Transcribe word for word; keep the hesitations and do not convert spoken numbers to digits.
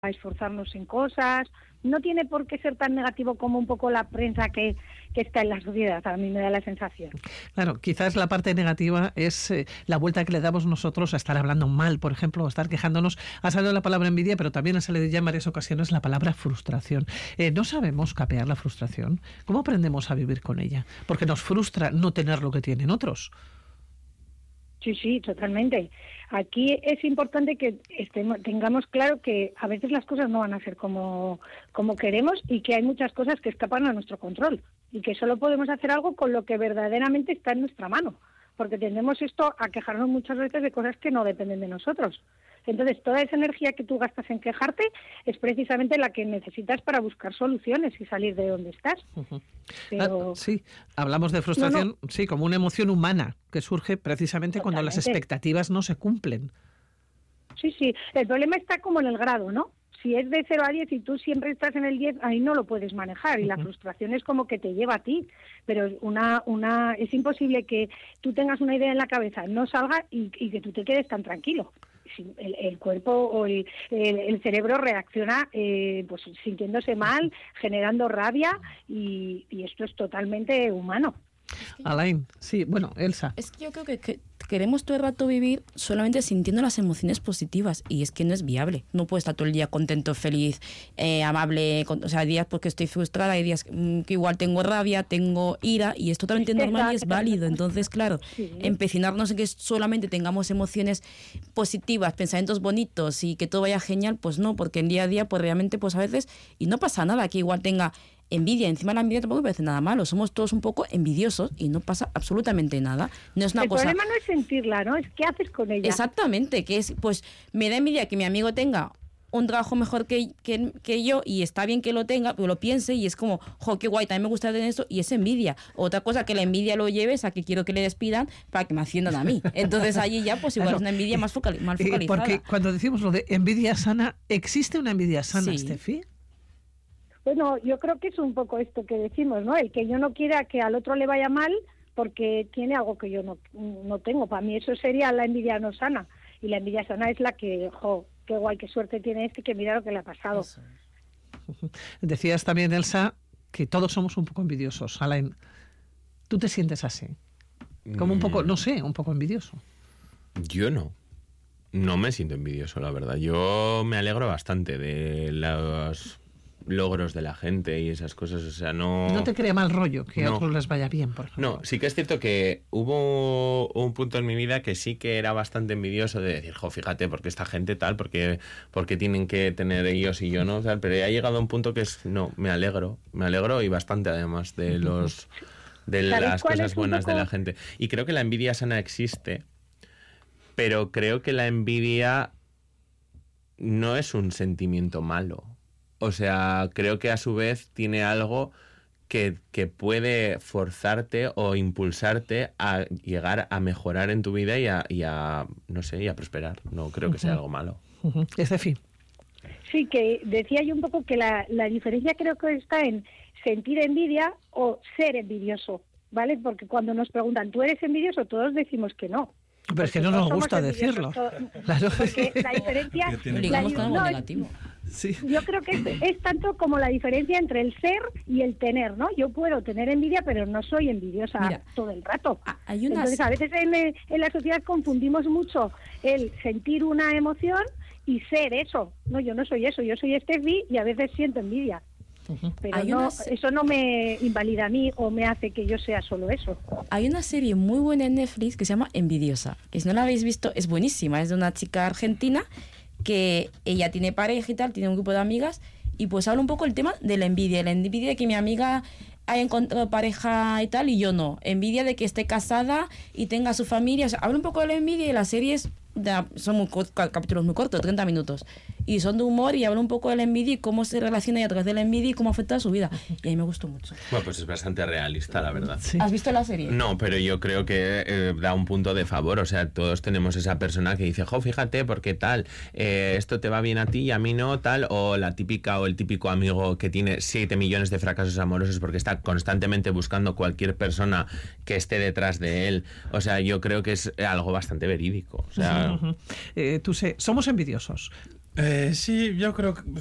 a esforzarnos en cosas. No tiene por qué ser tan negativo como un poco la prensa que, que está en la sociedad, a mí me da la sensación. Claro, quizás la parte negativa es eh, la vuelta que le damos nosotros a estar hablando mal, por ejemplo, a estar quejándonos. Ha salido la palabra envidia, pero también ha salido ya en varias ocasiones la palabra frustración. Eh, no sabemos capear la frustración. ¿Cómo aprendemos a vivir con ella? Porque nos frustra no tener lo que tienen otros. Sí, sí, totalmente. Aquí es importante que estemos, tengamos claro que a veces las cosas no van a ser como, como queremos y que hay muchas cosas que escapan a nuestro control y que solo podemos hacer algo con lo que verdaderamente está en nuestra mano, porque tendemos esto a quejarnos muchas veces de cosas que no dependen de nosotros. Entonces, toda esa energía que tú gastas en quejarte es precisamente la que necesitas para buscar soluciones y salir de donde estás. Uh-huh. Pero... Ah, sí, hablamos de frustración, no, no. sí, como una emoción humana que surge precisamente Totalmente. Cuando las expectativas no se cumplen. Sí, sí, el problema está como en el grado, ¿no? Si es de cero a diez y tú siempre estás en el diez, ahí no lo puedes manejar y uh-huh. la frustración es como que te lleva a ti, pero una una es imposible que tú tengas una idea en la cabeza, no salga y, y que tú te quedes tan tranquilo. El, el cuerpo o el, el, el cerebro reacciona eh, pues sintiéndose mal, generando rabia y, y esto es totalmente humano. Alain, sí, bueno, Elsa. Es que yo creo que, que queremos todo el rato vivir solamente sintiendo las emociones positivas y es que no es viable. No puedo estar todo el día contento, feliz, eh, amable, con, o sea, hay días porque estoy frustrada, hay días que igual tengo rabia, tengo ira y es totalmente normal y es válido. Entonces, claro, sí. empecinarnos en que solamente tengamos emociones positivas, pensamientos bonitos y que todo vaya genial, pues no, porque en día a día pues realmente pues a veces, y no pasa nada que igual tenga envidia, encima la envidia tampoco me parece nada malo, somos todos un poco envidiosos y no pasa absolutamente nada. No es una el cosa... problema no es sentirla, ¿no? Es qué haces con ella. Exactamente, que es, pues me da envidia que mi amigo tenga un trabajo mejor que, que, que yo y está bien que lo tenga, pero lo piense y es como, jo, qué guay, también me gusta tener esto y es envidia. Otra cosa que la envidia lo lleves a que quiero que le despidan para que me asciendan a mí. Entonces allí ya pues igual claro. es una envidia más focal, mal focalizada. Porque cuando decimos lo de envidia sana, ¿existe una envidia sana, sí. Estefi? Bueno, yo creo que es un poco esto que decimos, ¿no? El que yo no quiera que al otro le vaya mal porque tiene algo que yo no, no tengo. Para mí eso sería la envidia no sana. Y la envidia sana es la que, jo, qué guay, qué suerte tiene este, que mira lo que le ha pasado. Eso. Decías también, Elsa, que todos somos un poco envidiosos. Alain, ¿tú te sientes así? Como un poco, no sé, un poco envidioso. Yo no. No me siento envidioso, la verdad. Yo me alegro bastante de los logros de la gente y esas cosas, o sea, no... No te crea mal rollo que no. a otros les vaya bien, por ejemplo. No, sí que es cierto que hubo un punto en mi vida que sí que era bastante envidioso de decir, jo, fíjate, porque esta gente tal, porque, porque tienen que tener ellos y yo no, tal, pero ha llegado a un punto que es, no, me alegro, me alegro y bastante además de los de las cosas buenas poco... de la gente. Y creo que la envidia sana existe, pero creo que la envidia no es un sentimiento malo. O sea, creo que a su vez tiene algo que, que puede forzarte o impulsarte a llegar a mejorar en tu vida y a, y a no sé, y a prosperar. No creo que uh-huh. sea algo malo. Uh-huh. Estefi. Sí, que decía yo un poco que la, la diferencia creo que está en sentir envidia o ser envidioso, ¿vale? Porque cuando nos preguntan, ¿tú eres envidioso? Todos decimos que no. Pero es que no nos gusta decirlo. Todo, claro. Porque la diferencia... la, no, negativo. Sí. Yo creo que es, es tanto como la diferencia entre el ser y el tener, ¿no? Yo puedo tener envidia, pero no soy envidiosa Mira, todo el rato. Hay unas... Entonces, a veces en, en la sociedad confundimos mucho el sentir una emoción y ser eso. No, yo no soy eso, yo soy Estefi y a veces siento envidia. Uh-huh. Pero no, unas... eso no me invalida a mí o me hace que yo sea solo eso. Hay una serie muy buena en Netflix que se llama Envidiosa, que si no la habéis visto es buenísima, es de una chica argentina que ella tiene pareja y tal, tiene un grupo de amigas y pues habla un poco el tema de la envidia, la envidia de que mi amiga haya encontrado pareja y tal y yo no, envidia de que esté casada y tenga su familia, o sea, habla un poco de la envidia y las series de, son muy, capítulos muy cortos, treinta minutos, y son de humor y habla un poco de la envidia y cómo se relaciona y a través de la envidia y cómo afecta a su vida, y a mí me gustó mucho. Bueno, pues es bastante realista, la verdad. ¿Sí? ¿Has visto la serie? No, pero yo creo que eh, da un punto de favor, o sea, todos tenemos esa persona que dice, jo, fíjate, porque tal, eh, esto te va bien a ti y a mí no, tal, o la típica o el típico amigo que tiene siete millones de fracasos amorosos porque está constantemente buscando cualquier persona que esté detrás de él, o sea, yo creo que es algo bastante verídico, o sea... Uh-huh. eh, tú sé, somos envidiosos. Eh, sí, yo creo que